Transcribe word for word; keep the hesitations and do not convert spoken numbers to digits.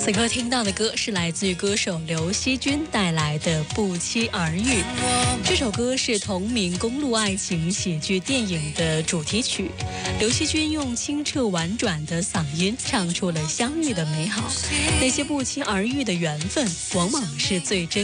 此刻听到的歌是来自于歌手刘惜君带来的《不期而遇》。这首歌是同名公路爱情喜剧电影的主题曲。刘惜君用清澈婉转的嗓音唱出了相遇的美好。那些不期而遇的缘分，往往是最真